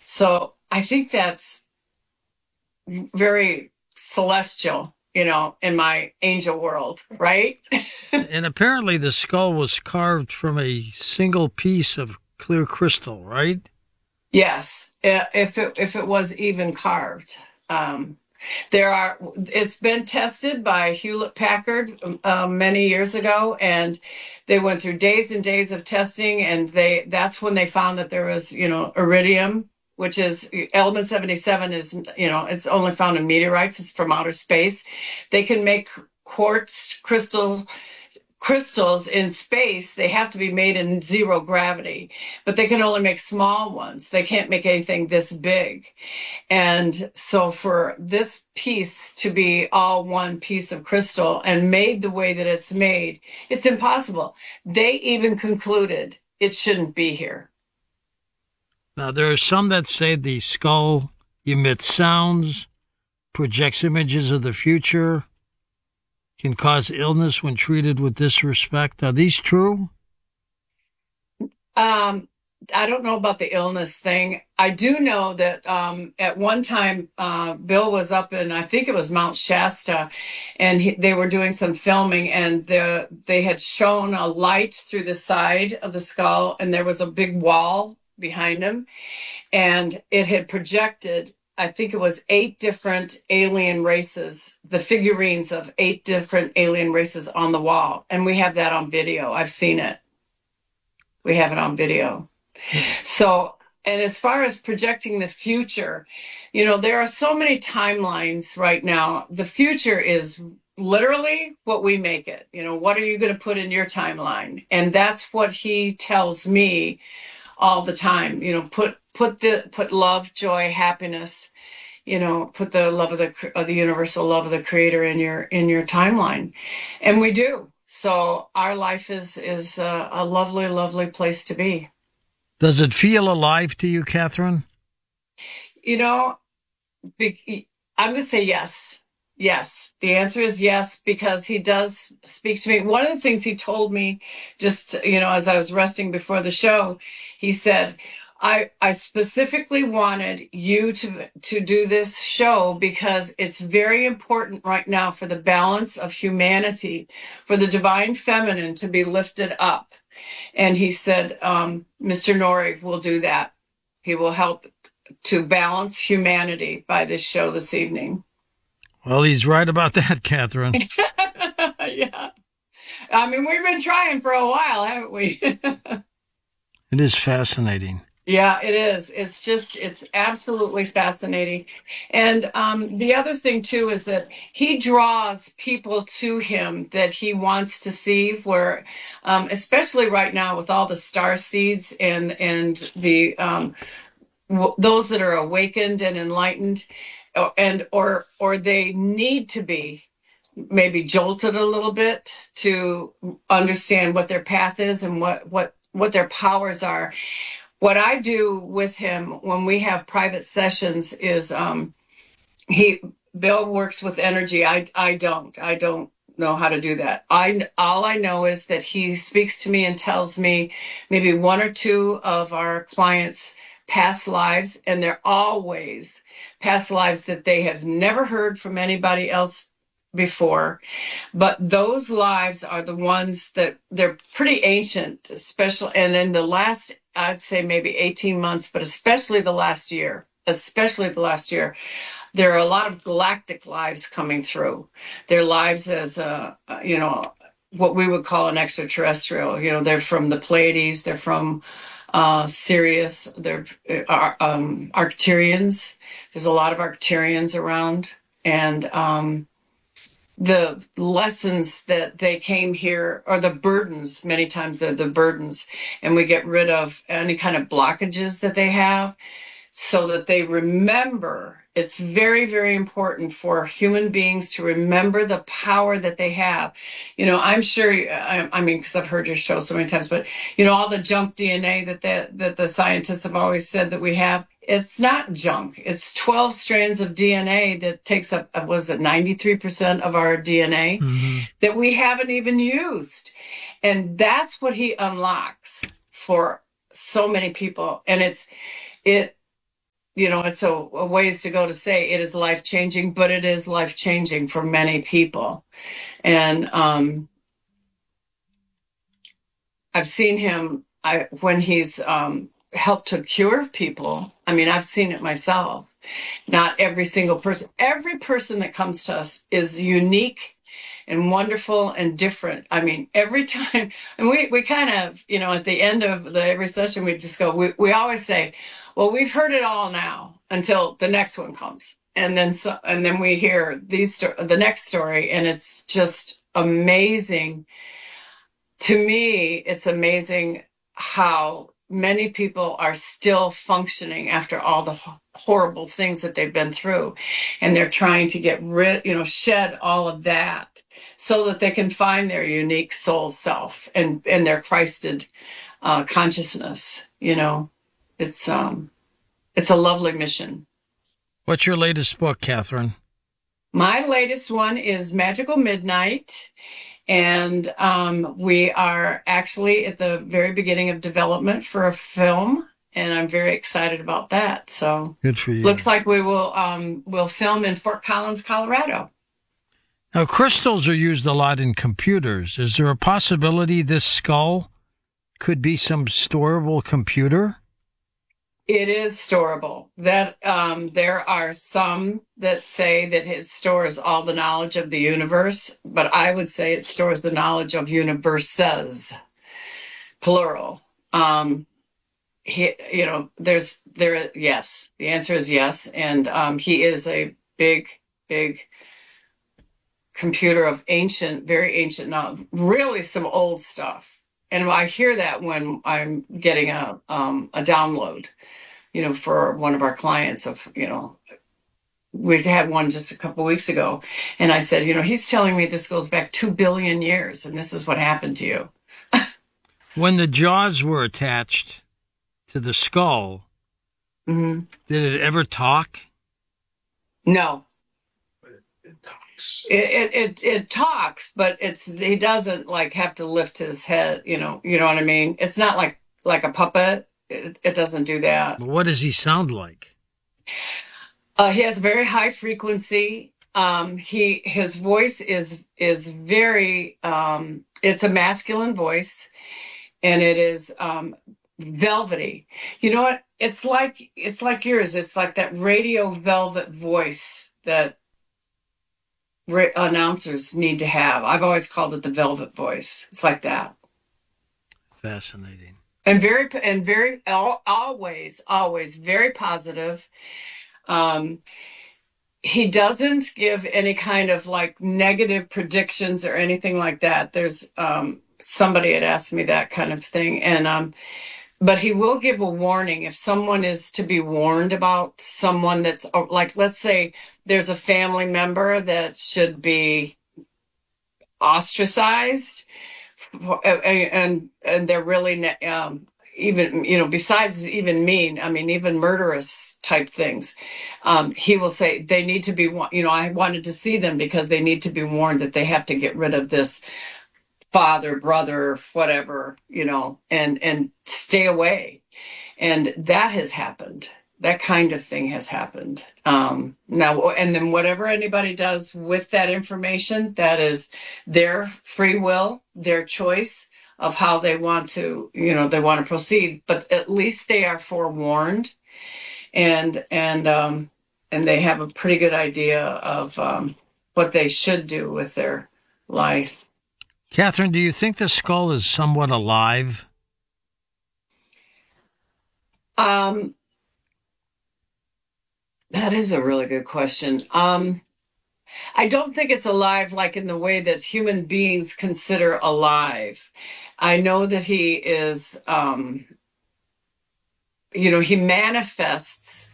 So I think that's very celestial, in my angel world, right? And apparently the skull was carved from a single piece of clear crystal, right? Yes, if it was even carved. Um, it's been tested by Hewlett Packard many years ago, and they went through days and days of testing, and that's when they found that there was, iridium, which is element 77 is, it's only found in meteorites. It's from outer space. They can make quartz crystals in space. They have to be made in zero gravity, but they can only make small ones. They can't make anything this big. And so for this piece to be all one piece of crystal and made the way that it's made, it's impossible. They even concluded it shouldn't be here. Now, there are some that say the skull emits sounds, projects images of the future, can cause illness when treated with disrespect. Are these true? Um, I don't know about the illness thing. I do know that at one time, Bill was up in, I think it was Mount Shasta, and they were doing some filming, and they had shown a light through the side of the skull, and there was a big wall behind him, and it had projected. I think it was 8 different alien races, the figurines of 8 different alien races on the wall. And we have that on video. I've seen it. We have it on video. So, and as far as projecting the future, there are so many timelines right now. The future is literally what we make it. What are you going to put in your timeline? And that's what he tells me all the time. Put love, joy, happiness. Put the love of the universal love of the Creator in your timeline, and we do. So our life is a lovely, lovely place to be. Does it feel alive to you, Catherine? You know, I'm going to say yes. Yes. The answer is yes, because he does speak to me. One of the things he told me just, as I was resting before the show, he said, I specifically wanted you to do this show because it's very important right now for the balance of humanity, for the divine feminine to be lifted up. And he said, Mr. Nori will do that. He will help to balance humanity by this show this evening. Well, he's right about that, Catherine. Yeah. I mean, we've been trying for a while, haven't we? It is fascinating. Yeah, it is. It's absolutely fascinating. And the other thing, too, is that he draws people to him that he wants to see, where, especially right now with all the star seeds and the those that are awakened and enlightened, or they need to be maybe jolted a little bit to understand what their path is and what their powers are. What I do with him when we have private sessions is he Bill works with energy. I don't know how to do that. I All I know is that he speaks to me and tells me maybe one or two of our clients past lives, and they're always past lives that they have never heard from anybody else before. But those lives are the ones that they're pretty ancient, especially, and in the last, I'd say maybe 18 months, but especially the last year, there are a lot of galactic lives coming through. Their lives as what we would call an extraterrestrial. They're from the Pleiades. They're from Sirius. They're Arcturians. There's a lot of Arcturians around, and the lessons that they came here, or the burdens, many times they're the burdens, and we get rid of any kind of blockages that they have so that they remember. It's very, very important for human beings to remember the power that they have. I'm sure, I mean, because I've heard your show so many times, but all the junk DNA that the scientists have always said that we have, it's not junk. It's 12 strands of DNA that takes up, was it 93% of our DNA Hmm. that we haven't even used. And that's what he unlocks for so many people. And it it's a ways to go to say it is life changing, but it is life changing for many people. And I've seen him when he's helped to cure people. I mean, I've seen it myself. Not every single person. Every person that comes to us is unique and wonderful and different. I mean, every time, and we kind of, at the end of every session, we just go, we always say, well, we've heard it all now until the next one comes. And then we hear the next story, and it's just amazing. To me, it's amazing how many people are still functioning after all the horrible things that they've been through. And they're trying to get shed all of that so that they can find their unique soul self and their Christed consciousness. It's a lovely mission. What's your latest book, Catherine? My latest one is Magical Midnight. And we are actually at the very beginning of development for a film, and I'm very excited about that. So good for you. Looks like we will film in Fort Collins, Colorado. Now, crystals are used a lot in computers. Is there a possibility this skull could be some storable computer? It is storable. That there are some that say that it stores all the knowledge of the universe, but I would say it stores the knowledge of universes, plural. Yes, the answer is yes, and he is a big computer of very ancient knowledge, really some old stuff. And I hear that when I'm getting a download, for one of our clients we had one just a couple of weeks ago. And I said, he's telling me this goes back 2 billion years and this is what happened to you. When the jaws were attached to the skull, mm-hmm. Did it ever talk? No. It talks. It talks, but he doesn't have to lift his head, you know what I mean? It's not like a puppet. It doesn't do that. What does he sound like? He has very high frequency. His voice is very it's a masculine voice, and it is velvety. You know what? It's like yours. It's like that radio velvet voice that announcers need to have. I've always called it the velvet voice. It's like that. Fascinating. And very always very positive. He doesn't give any kind of negative predictions or anything like that. There's somebody had asked me that kind of thing, and but he will give a warning if someone is to be warned about someone that's let's say there's a family member that should be ostracized. And they're really even besides even mean, I mean even murderous type things, he will say they need to be I wanted to see them because they need to be warned that they have to get rid of this father, brother, whatever, and stay away. And that has happened. That kind of thing has happened. Now, and then whatever anybody does with that information, that is their free will, their choice of how they want to, they want to proceed. But at least they are forewarned, and they have a pretty good idea of what they should do with their life. Catherine, do you think the skull is somewhat alive? That is a really good question. I don't think it's alive like in the way that human beings consider alive. I know that he is, he manifests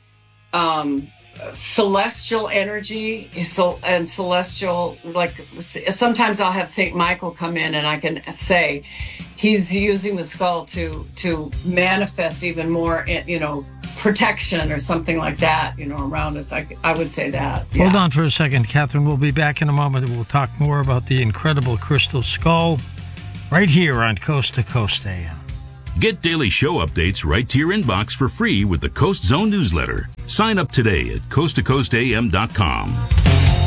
celestial energy and celestial, sometimes I'll have St. Michael come in and I can say he's using the skull to manifest even more, protection or something like that, around us. I would say that. Yeah. Hold on for a second, Catherine. We'll be back in a moment and we'll talk more about the incredible crystal skull right here on Coast to Coast AM. Get daily show updates right to your inbox for free with the Coast Zone newsletter. Sign up today at coasttocoastam.com.